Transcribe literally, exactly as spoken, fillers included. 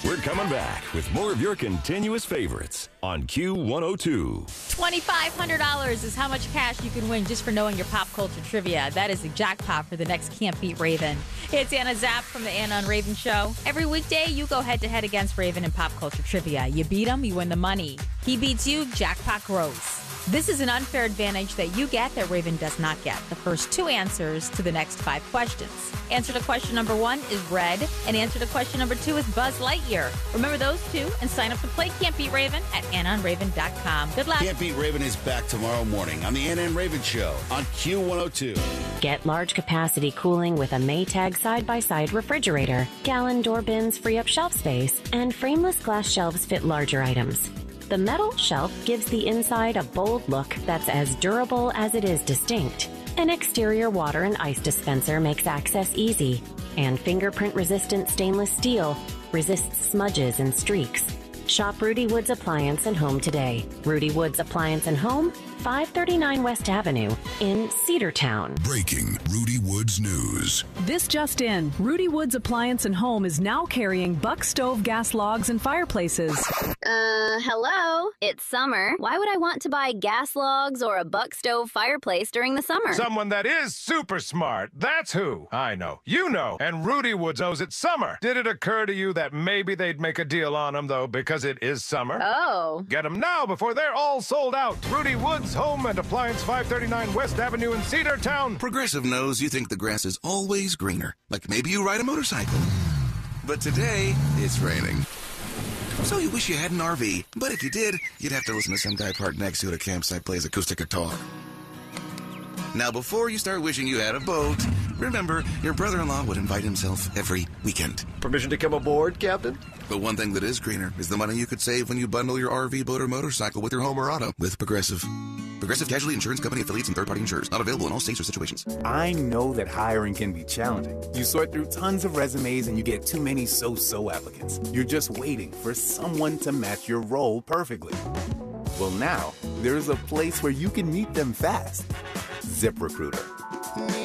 We're coming back with more of your continuous favorites on Q one oh two. twenty-five hundred dollars is how much cash you can win just for knowing your pop culture trivia. That is the jackpot for the next Can't Beat Raven. It's Anna Zapp from the Anna and Raven Show. Every weekday, you go head-to-head against Raven in pop culture trivia. You beat him, you win the money. He beats you, jackpot grows. This is an unfair advantage that you get that Raven does not get. The first two answers to the next five questions. Answer to question number one is red, and answer to question number two is Buzz Lightyear. Remember those two and sign up to play Can't Beat Raven at anna and raven dot com. Good luck. Can't Beat Raven is back tomorrow morning on the Anna and Raven Show on Q one oh two. Get large capacity cooling with a Maytag side-by-side refrigerator. Gallon door bins free up shelf space, and frameless glass shelves fit larger items. The metal shelf gives the inside a bold look that's as durable as it is distinct. An exterior water and ice dispenser makes access easy, and fingerprint-resistant stainless steel resists smudges and streaks. Shop Rudy Woods Appliance and Home today. Rudy Woods Appliance and Home, five thirty-nine West Avenue in Cedartown. Breaking Rudy Woods news. This just in. Rudy Woods Appliance and Home is now carrying Buck Stove gas logs and fireplaces. Uh, hello? It's summer. Why would I want to buy gas logs or a Buck Stove fireplace during the summer? Someone that is super smart. That's who. I know. You know. And Rudy Woods owes it summer. Did it occur to you that maybe they'd make a deal on them, though, because it is summer? Oh. Get them now before they're all sold out. Rudy Woods Home and Appliance, five thirty-nine West Avenue in Cedartown. Progressive knows you think the grass is always greener. Like maybe you ride a motorcycle. But today, it's raining. So you wish you had an R V. But if you did, you'd have to listen to some guy parked next to you at a campsite plays acoustic guitar. Now, before you start wishing you had a boat, remember, your brother-in-law would invite himself every weekend. Permission to come aboard, Captain? But one thing that is greener is the money you could save when you bundle your R V, boat, or motorcycle with your home or auto with Progressive. Progressive Casualty Insurance Company affiliates and third-party insurers. Not available in all states or situations. I know that hiring can be challenging. You sort through tons of resumes and you get too many so-so applicants. You're just waiting for someone to match your role perfectly. Well, now, there's a place where you can meet them fast. ZipRecruiter.